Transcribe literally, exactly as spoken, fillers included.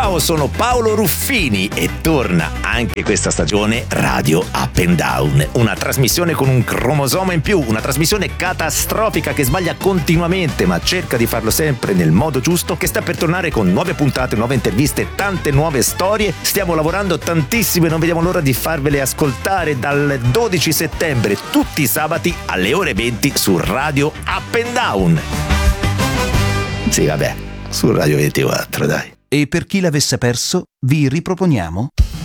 Ciao, sono Paolo Ruffini e torna anche questa stagione Radio Up and Down, una trasmissione con un cromosoma in più, una trasmissione catastrofica che sbaglia continuamente ma cerca di farlo sempre nel modo giusto, che sta per tornare con nuove puntate, nuove interviste, tante nuove storie. Stiamo lavorando tantissimo e non vediamo l'ora di farvele ascoltare dal dodici settembre, tutti i sabati alle ore venti su Radio Up and Down. Sì, vabbè, su Radio ventiquattro, dai. E per chi l'avesse perso, vi riproponiamo